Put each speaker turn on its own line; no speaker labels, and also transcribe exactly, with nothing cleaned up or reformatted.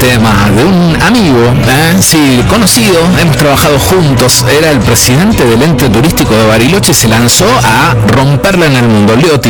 tema de un amigo, ¿eh? Sí, conocido, hemos trabajado juntos, era el presidente del ente turístico de Bariloche, se lanzó a romperla en el mundo. Leo